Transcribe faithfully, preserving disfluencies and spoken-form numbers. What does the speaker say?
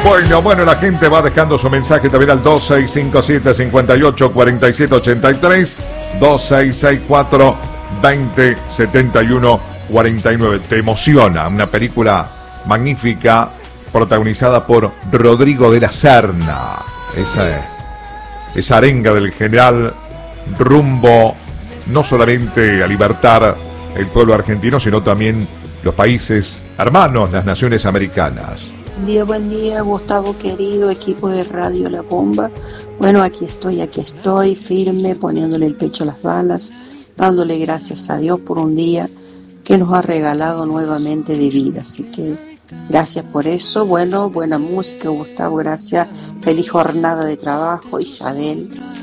Bueno, bueno, la gente va dejando su mensaje también al dos seis cinco siete, cinco ocho, cuatro siete ocho tres, dos seis seis cuatro, veinte, setenta y uno, cuarenta y nueve. Te emociona, una película magnífica protagonizada por Rodrigo de la Serna. Esa, esa arenga del general rumbo no solamente a libertar el pueblo argentino, sino también los países hermanos, las naciones americanas. Buen día, buen día, Gustavo querido, equipo de Radio La Bomba. Bueno, aquí estoy, aquí estoy, firme, poniéndole el pecho a las balas, dándole gracias a Dios por un día que nos ha regalado nuevamente de vida. Así que gracias por eso. Bueno, buena música, Gustavo, gracias. Feliz jornada de trabajo, Isabel.